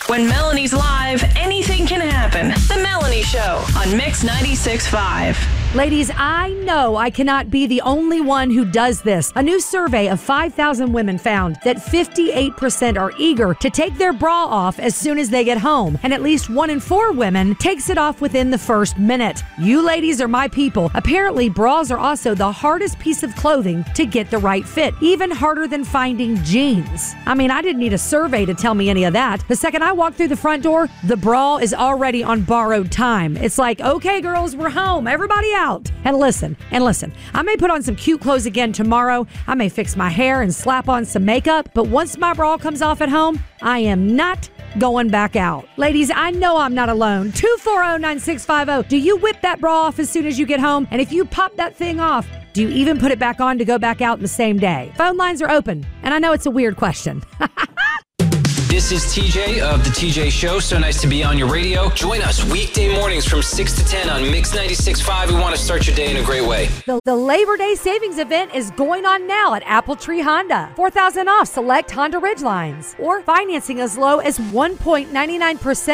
When Melanie's live, anything can happen. The Melanie Show on Mix 96.5. Ladies, I know I cannot be the only one who does this. A new survey of 5,000 women found that 58% are eager to take their bra off as soon as they get home, and at least 1 in 4 women takes it off within the first minute. You ladies are my people. Apparently, bras are also the hardest piece of clothing to get the right fit, even harder than finding jeans. I mean, I didn't need a survey to tell me any of that. The second I walk through the front door, the bra is already on borrowed time. It's like, okay, girls, we're home. Everybody out. And listen, I may put on some cute clothes again tomorrow. I may fix my hair and slap on some makeup. But once my bra comes off at home, I am not going back out. Ladies, I know I'm not alone. 240-9650. Do you whip that bra off as soon as you get home? And if you pop that thing off, do you even put it back on to go back out in the same day? Phone lines are open. And I know it's a weird question. This is TJ of The TJ Show. So nice to be on your radio. Join us weekday mornings from 6 to 10 on Mix 96.5. We want to start your day in a great way. The Labor Day savings event is going on now at Apple Tree Honda. $4,000 off select Honda Ridgelines. Or financing as low as 1.99%